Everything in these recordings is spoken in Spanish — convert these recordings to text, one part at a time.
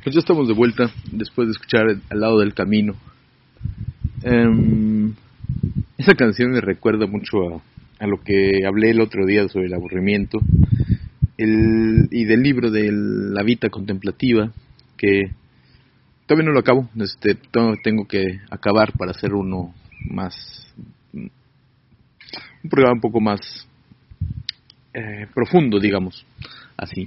Pues ya estamos de vuelta después de escuchar Al lado del camino. Esa canción me recuerda mucho a lo que hablé el otro día sobre el aburrimiento y del libro de La Vita Contemplativa, que todavía no lo acabo. Tengo que acabar para hacer un programa un poco más profundo, digamos así.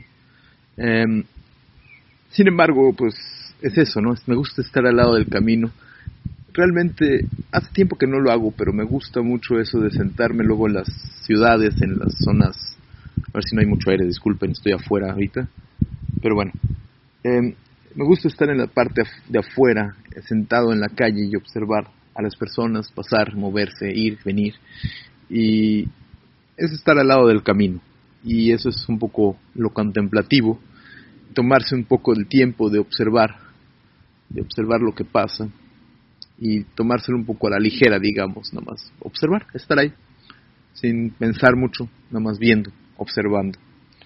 Sin embargo, pues es eso, ¿no? Me gusta estar al lado del camino. Realmente hace tiempo que no lo hago, pero me gusta mucho eso de sentarme luego en las ciudades, en las zonas. A ver si no hay mucho aire, disculpen, estoy afuera ahorita. Pero bueno, me gusta estar en la parte de afuera, sentado en la calle y observar a las personas pasar, moverse, ir, venir. Y es estar al lado del camino. Y eso es un poco lo contemplativo. Tomarse un poco el tiempo de observar lo que pasa y tomárselo un poco a la ligera, digamos, nada más observar, estar ahí, sin pensar mucho, nada más viendo, observando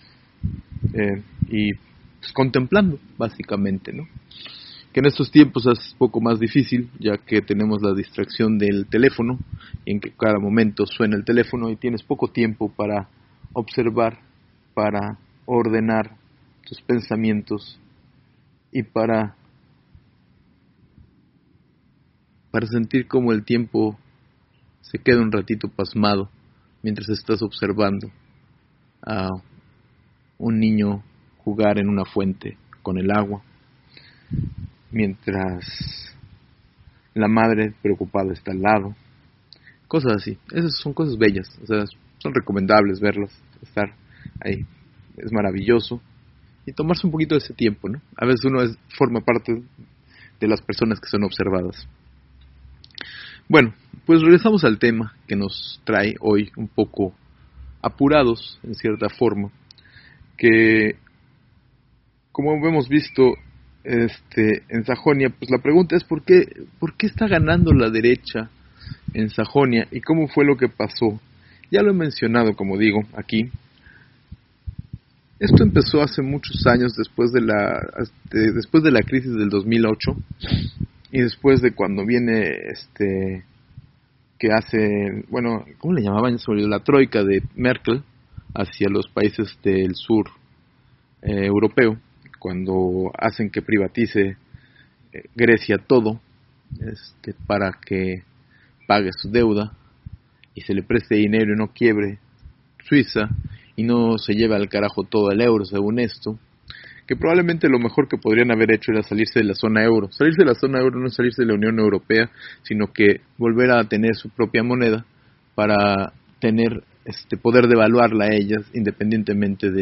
y pues, contemplando, básicamente, ¿no? Que en estos tiempos es un poco más difícil, ya que tenemos la distracción del teléfono, y en que cada momento suena el teléfono y tienes poco tiempo para observar, para ordenar tus pensamientos y para sentir cómo el tiempo se queda un ratito pasmado mientras estás observando a un niño jugar en una fuente con el agua, mientras la madre preocupada está al lado, cosas así. Esas son cosas bellas, o sea, son recomendables verlas, estar ahí, es maravilloso. Y tomarse un poquito de ese tiempo, ¿no? A veces uno forma parte de las personas que son observadas. Bueno, pues regresamos al tema que nos trae hoy un poco apurados, en cierta forma, que como hemos visto en Sajonia, pues la pregunta es ¿por qué está ganando la derecha en Sajonia y cómo fue lo que pasó? Ya lo he mencionado, como digo, aquí. Esto empezó hace muchos años después de la crisis del 2008 y después de cuando viene que hace, bueno, ¿cómo le llamaban? Sobre la troika de Merkel hacia los países del sur europeo, cuando hacen que privatice Grecia todo, para que pague su deuda y se le preste dinero y no quiebre Suiza y no se lleve al carajo todo el euro, según esto, que probablemente lo mejor que podrían haber hecho era salirse de la zona euro. Salirse de la zona euro no es salirse de la Unión Europea, sino que volver a tener su propia moneda para tener poder devaluarla a ellas independientemente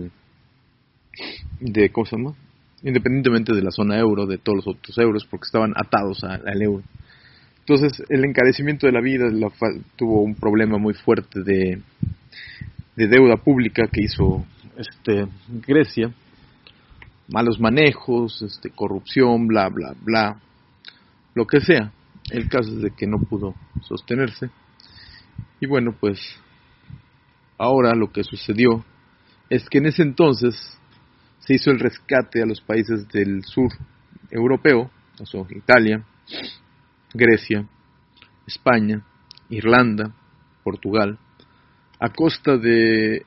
independientemente de la zona euro, de todos los otros euros, porque estaban atados al euro. Entonces, el encarecimiento de la vida tuvo un problema muy fuerte de deuda pública que hizo Grecia, malos manejos, corrupción, bla bla bla, lo que sea. El caso es de que no pudo sostenerse. Y bueno, pues ahora lo que sucedió es que en ese entonces se hizo el rescate a los países del sur europeo, o sea, Italia, Grecia, España, Irlanda, Portugal, a costa de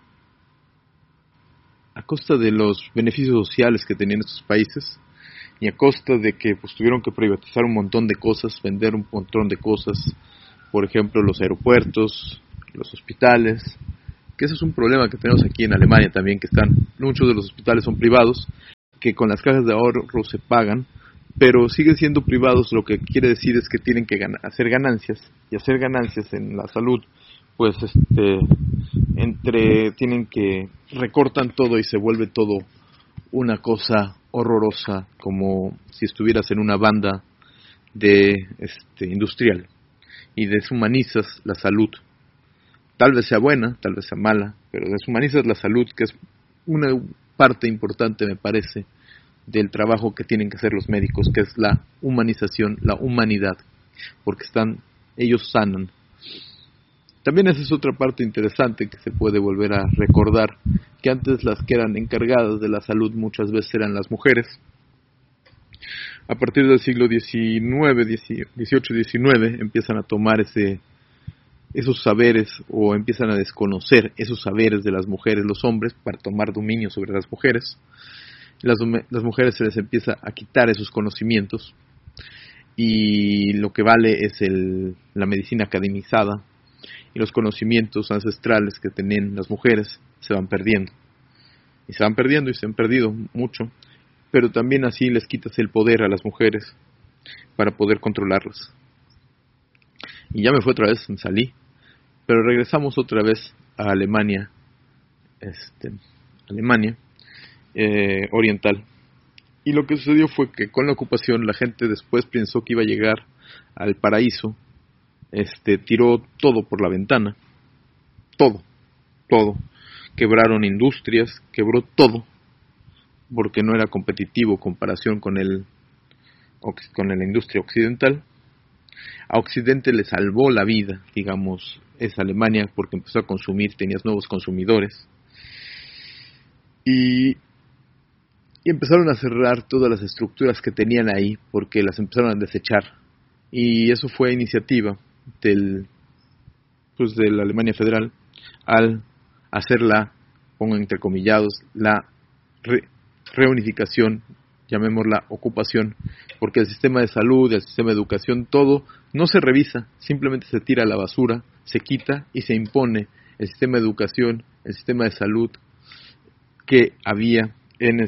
los beneficios sociales que tenían estos países y a costa de que pues tuvieron que privatizar un montón de cosas, vender un montón de cosas, por ejemplo los aeropuertos, los hospitales, que eso es un problema que tenemos aquí en Alemania también, que muchos de los hospitales son privados, que con las cajas de ahorro se pagan, pero siguen siendo privados, lo que quiere decir es que tienen que hacer ganancias, y hacer ganancias en la salud, pues recortan todo y se vuelve todo una cosa horrorosa, como si estuvieras en una banda de industrial y deshumanizas la salud. Tal vez sea buena, tal vez sea mala, pero deshumanizas la salud, que es una parte importante, me parece, del trabajo que tienen que hacer los médicos, que es la humanización, la humanidad, porque ellos sanan. También esa es otra parte interesante que se puede volver a recordar, que antes las que eran encargadas de la salud muchas veces eran las mujeres, A partir del siglo XIX, XVIII, empiezan a tomar esos saberes o empiezan a desconocer esos saberes de las mujeres, los hombres, para tomar dominio sobre las mujeres. Las mujeres se les empieza a quitar esos conocimientos y lo que vale es la medicina academizada, y los conocimientos ancestrales que tenían las mujeres se van perdiendo. Y se van perdiendo y se han perdido mucho, pero también así les quitas el poder a las mujeres para poder controlarlas. Y ya me fue otra vez, me salí, pero regresamos otra vez a Alemania, Alemania oriental. Y lo que sucedió fue que con la ocupación la gente después pensó que iba a llegar al paraíso, tiró todo por la ventana, todo, quebraron industrias, quebró todo, porque no era competitivo en comparación con la industria occidental. A Occidente le salvó la vida, digamos, esa Alemania, porque empezó a consumir, tenías nuevos consumidores. Y empezaron a cerrar todas las estructuras que tenían ahí, porque las empezaron a desechar. Y eso fue iniciativa de la Alemania Federal, al hacer pongo entrecomillados, la reunificación, llamémosla ocupación, porque el sistema de salud, el sistema de educación, todo no se revisa, simplemente se tira a la basura, se quita y se impone el sistema de educación, el sistema de salud que había en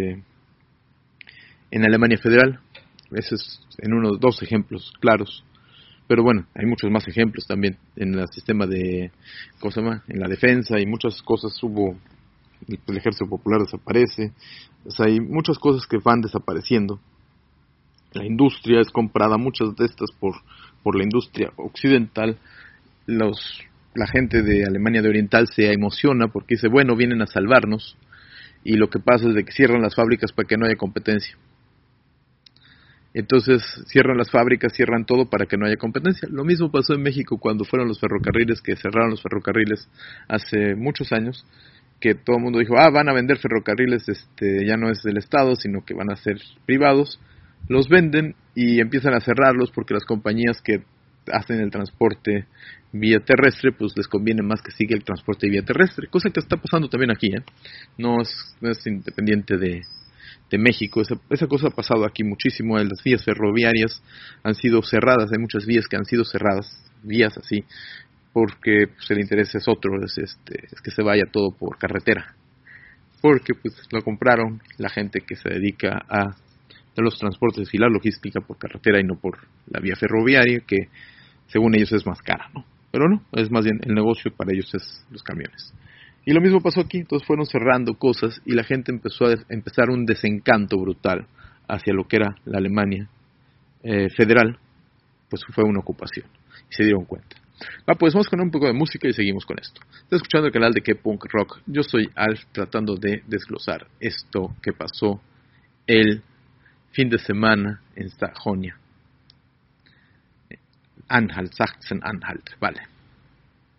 Alemania Federal. Ese es en dos ejemplos claros. Pero bueno, hay muchos más ejemplos también en el sistema en la defensa, y muchas cosas el ejército popular desaparece. O sea, hay muchas cosas que van desapareciendo. La industria es comprada, muchas de estas por la industria occidental. La gente de Alemania de Oriental se emociona porque dice, bueno, vienen a salvarnos, y lo que pasa es de que cierran las fábricas para que no haya competencia. Entonces cierran las fábricas, cierran todo para que no haya competencia. Lo mismo pasó en México cuando fueron los ferrocarriles, que cerraron los ferrocarriles hace muchos años, que todo el mundo dijo, van a vender ferrocarriles, ya no es del Estado, sino que van a ser privados. Los venden y empiezan a cerrarlos porque las compañías que hacen el transporte vía terrestre, pues les conviene más que siga el transporte vía terrestre, cosa que está pasando también aquí, no es independiente de México. Esa cosa ha pasado aquí muchísimo. Las vías ferroviarias han sido cerradas, hay muchas vías que han sido cerradas, vías así, porque pues, el interés es otro, es que se vaya todo por carretera, porque pues lo compraron la gente que se dedica a los transportes y la logística por carretera y no por la vía ferroviaria, que según ellos es más cara, ¿no? Pero no, es más bien el negocio para ellos es los camiones. Y lo mismo pasó aquí, entonces fueron cerrando cosas y la gente empezó a empezar un desencanto brutal hacia lo que era la Alemania federal, pues fue una ocupación y se dieron cuenta. Pues vamos con un poco de música y seguimos con esto. Estoy escuchando el canal de K-Punk Rock. Yo soy Alf, tratando de desglosar esto que pasó el fin de semana en Sajonia. Anhalt, Sachsen-Anhalt, vale.